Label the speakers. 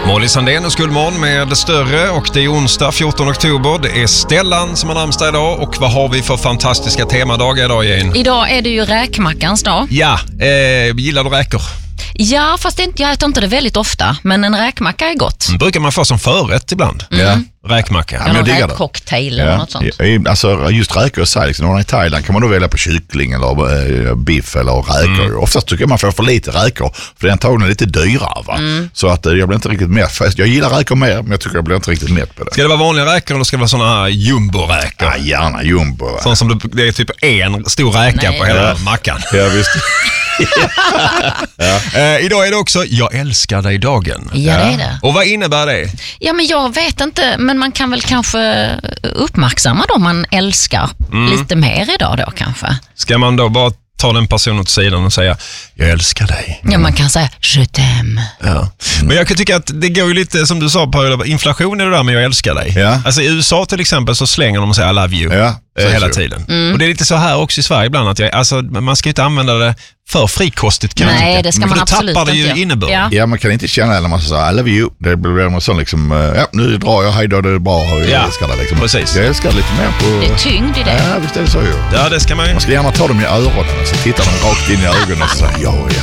Speaker 1: Molly Sandén och Skuldmorgon med Större, och det är onsdag 14 oktober. Det är Stellan som har namnsdag idag, och vad har vi för fantastiska temadagar idag, Jane?
Speaker 2: Idag är det ju räkmackans dag.
Speaker 1: Ja, gillar du räkor?
Speaker 2: Ja, fast jag äter inte det väldigt ofta, men en räkmacka är gott.
Speaker 1: Brukar man få som förrätt ibland.
Speaker 3: Ja.
Speaker 1: Räkmacka.
Speaker 2: Ja, någon räkcocktail eller något sånt.
Speaker 3: Alltså just räkor och sälj, när man är i Thailand kan man då välja på kyckling eller biff eller räkor. Oftast tycker man får för lite räkor, för det är antagligen lite dyrare, va? Så att jag blir inte riktigt mätt. Jag gillar räkor mer, men jag tycker jag blir inte riktigt mätt på det.
Speaker 1: Ska det vara vanliga räkor eller ska det vara såna här jumbo-räkor?
Speaker 3: Ja, gärna jumbo. Va?
Speaker 1: Sånt som det är typ en stor räka på hela mackan.
Speaker 3: Ja, visst.
Speaker 1: Idag är det också Jag älskar dig-dagen.
Speaker 2: Ja, det är det.
Speaker 1: Och vad innebär det?
Speaker 2: Ja, men jag vet inte, men man kan väl kanske uppmärksamma dem man älskar lite mer idag då kanske.
Speaker 1: Ska man då bara ta den personen åt sidan och säga jag älskar dig?
Speaker 2: Ja, man kan säga je t'aime.
Speaker 1: Ja. Men jag kan tycka att det går ju lite, som du sa, på inflation är det där med jag älskar dig.
Speaker 3: Ja.
Speaker 1: Alltså i USA till exempel så slänger de och säger I love you hela tiden. Och det är lite så här också i Sverige ibland att man ska inte använda det för frikostigt, kan jag tycka.
Speaker 2: Nej, det ska man absolut inte.
Speaker 1: För då tappar det ju innebörd.
Speaker 3: Ja, man kan inte känna när man säger I love you. Det blir man så liksom, nu drar jag, hej då, det är bra, jag älskar det liksom.
Speaker 1: Precis.
Speaker 3: Jag älskar lite mer på...
Speaker 2: Det är tyngd i det.
Speaker 3: Ja, visst är det så ju.
Speaker 1: Ja, det ska man ju.
Speaker 3: Man ska gärna ta dem i öronen och så tittar de rakt in i ögonen och säger ja,